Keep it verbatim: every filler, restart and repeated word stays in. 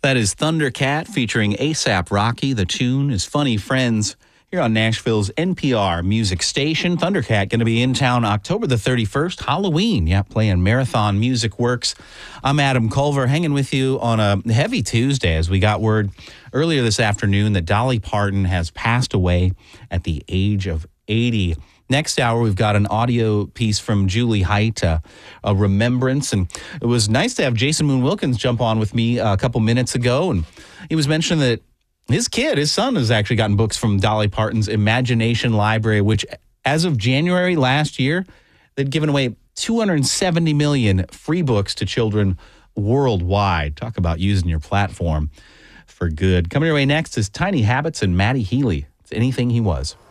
That is Thundercat featuring ASAP Rocky. The tune is Funny Friends here on Nashville's N P R music station. Thundercat going to be in town October the thirty-first, Halloween. Yeah, playing Marathon Music Works. I'm Adam Culver hanging with you on a heavy Tuesday as we got word earlier this afternoon that Dolly Parton has passed away at the age of eighty. Next hour, we've got an audio piece from Julie Height, uh, a remembrance. And it was nice to have Jason Moon Wilkins jump on with me uh, a couple minutes ago. And he was mentioning that his kid, his son, has actually gotten books from Dolly Parton's Imagination Library, which as of January last year, they'd given away two hundred seventy million free books to children worldwide. Talk about using your platform for good. Coming your way next is Tiny Habits and Matty Healy. It's Anything He Was.